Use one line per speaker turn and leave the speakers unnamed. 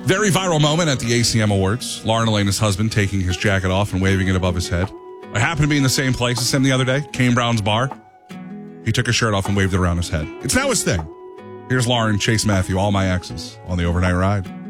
Very viral moment at the ACM Awards. Lauren Elena's husband taking his jacket off and waving it above his head. I happened to be in the same place as him the other day, Kane Brown's bar. He took his shirt off and waved it around his head. It's now his thing. Here's Lauren, Chase Matthew, all my exes on the overnight ride.